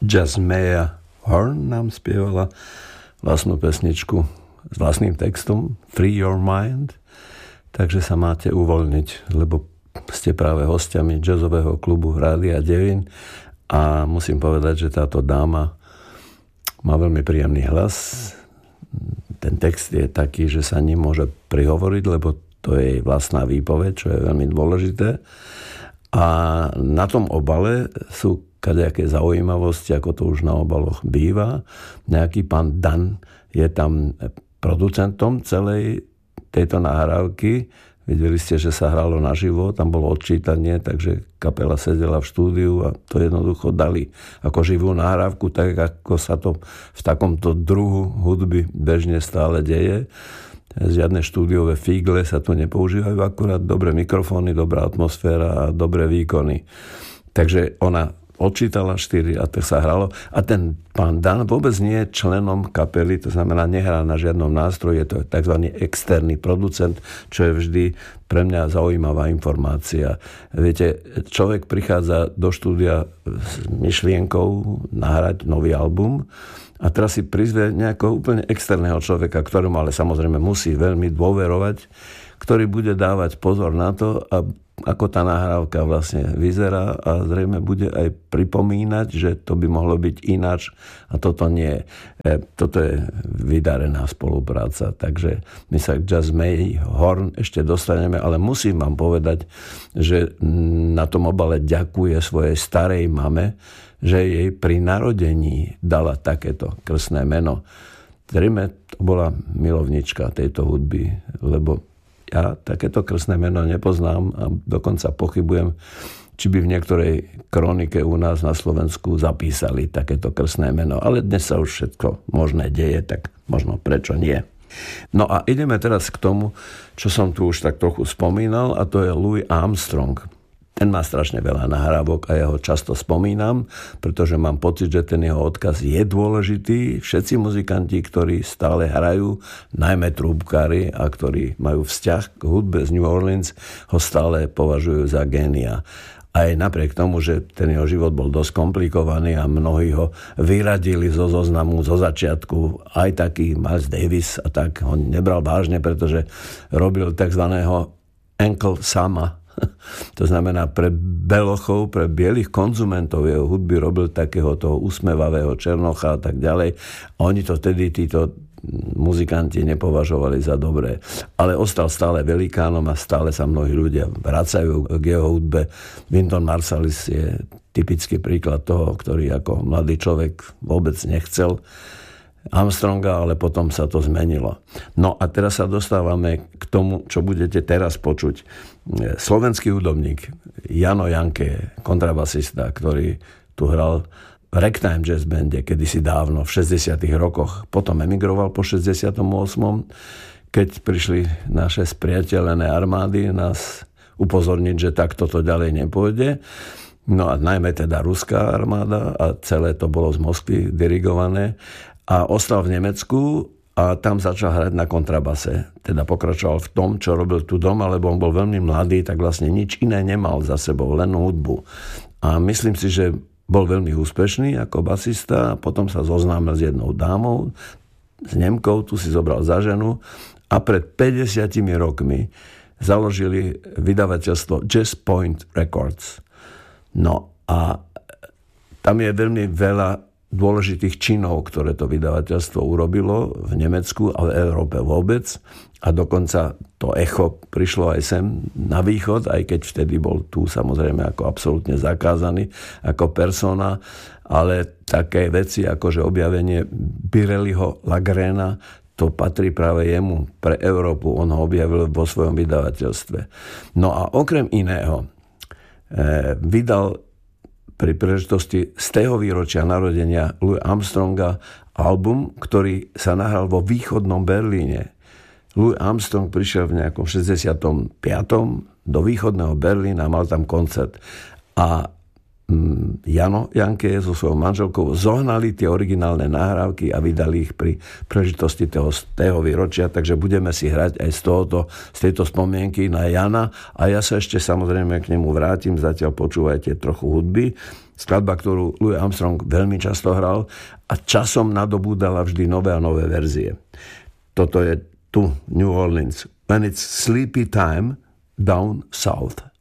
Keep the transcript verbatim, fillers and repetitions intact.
Jasmea Horn nám spievala vlastnú pesničku s vlastným textom Free Your Mind, takže sa máte uvoľniť, lebo ste práve hostiami jazzového klubu Rádia Devín a musím povedať, že táto dáma má veľmi príjemný hlas. Ten text je taký, že sa ním môže prihovoriť, lebo to je jej vlastná výpoveď, čo je veľmi dôležité. A na tom obale sú kadejaké zaujímavosti, ako to už na obaloch býva. Nejaký pán Dan je tam producentom celej tejto nahrávky. Videli ste, že sa hralo naživo, tam bolo odčítanie, takže kapela sedela v štúdiu a to jednoducho dali ako živú nahrávku, tak ako sa to v takomto druhu hudby bežne stále deje. Žiadne štúdiové figle sa tu nepoužívajú, akurát dobré mikrofóny, dobrá atmosféra a dobré výkony. Takže ona odčítala štyri a to sa hralo. A ten pán Dan vôbec nie je členom kapely, to znamená nehrá na žiadnom nástroji, je to tzv. Externý producent, čo je vždy pre mňa zaujímavá informácia. Viete, človek prichádza do štúdia s myšlienkou nahrať nový album a teraz si prizve nejakého úplne externého človeka, ktorému ale samozrejme musí veľmi dôverovať, ktorý bude dávať pozor na to, a ako tá nahrávka vlastne vyzerá a zrejme bude aj pripomínať, že to by mohlo byť ináč a toto nie. E, toto je vydarená spolupráca, takže my sa k Jasmea Horn ešte dostaneme, ale musím vám povedať, že na tom obale ďakuje svojej starej mame, že jej pri narodení dala takéto krstné meno. Zrejme to bola milovnička tejto hudby, lebo ja takéto krstné meno nepoznám a dokonca pochybujem, či by v niektorej kronike u nás na Slovensku zapísali takéto krstné meno. Ale dnes sa už všetko možné deje, tak možno prečo nie. No a ideme teraz k tomu, čo som tu už tak trochu spomínal, a to je Louis Armstrong. Ten má strašne veľa nahrávok a ja ho často spomínam, pretože mám pocit, že ten jeho odkaz je dôležitý. Všetci muzikanti, ktorí stále hrajú, najmä trúbkári a ktorí majú vzťah k hudbe z New Orleans, ho stále považujú za génia. Aj napriek tomu, že ten jeho život bol dosť komplikovaný a mnohí ho vyradili zo zoznamu zo začiatku, aj taký Miles Davis a tak ho nebral vážne, pretože robil takzvaného Uncle Sama. To znamená, pre belochov, pre bielých konzumentov jeho hudby robil takého toho usmevavého černocha a tak ďalej. A oni to vtedy, títo muzikanti, nepovažovali za dobré. Ale ostal stále velikánom a stále sa mnohí ľudia vracajú k jeho hudbe. Wynton Marsalis je typický príklad toho, ktorý ako mladý človek vôbec nechcel Armstronga, ale potom sa to zmenilo. No a teraz sa dostávame k tomu, čo budete teraz počuť. Slovenský hudobník Jano Janke, kontrabasista, ktorý tu hral v Ragtime Jazz Bande kedysi dávno, v šesťdesiatych rokoch. Potom emigroval po šesťdesiatom ôsmom, keď prišli naše spriateľené armády nás upozorniť, že takto to ďalej nepôjde. No a najmä teda ruská armáda a celé to bolo z Moskvy dirigované. A ostal v Nemecku a tam začal hrať na kontrabase. Teda pokračoval v tom, čo robil tu doma, lebo on bol veľmi mladý, tak vlastne nič iné nemal za sebou, len hudbu. A myslím si, že bol veľmi úspešný ako basista, potom sa zoznámil s jednou dámou, s Nemkou, tu si zobral za ženu a pred päťdesiatimi rokmi založili vydavateľstvo Jazz Point Records. No a tam je veľmi veľa dôležitých činov, ktoré to vydavateľstvo urobilo v Nemecku a v Európe vôbec. A dokonca to echo prišlo aj sem na východ, aj keď vtedy bol tu samozrejme ako absolútne zakázaný ako persona, ale také veci ako že objavenie Birelliho Lagrena, to patrí práve jemu pre Európu. On ho objavil vo svojom vydavateľstve. No a okrem iného eh, vydal pri príležitosti z tého výročia narodenia Louis Armstronga album, ktorý sa nahral vo východnom Berlíne. Louis Armstrong prišiel v nejakom šesťdesiatom piatom do východného Berlína a mal tam koncert. A Jano Janke so svojou manželkou zohnali tie originálne nahrávky a vydali ich pri príležitosti toho, toho výročia, takže budeme si hrať aj z tohoto, z tejto spomienky na Jana a ja sa ešte samozrejme k nemu vrátim, zatiaľ počúvajte trochu hudby. Skladba, ktorú Louis Armstrong veľmi často hral a časom nadobúdala vždy nové a nové verzie. Toto je tu New Orleans. When it's sleepy time down south.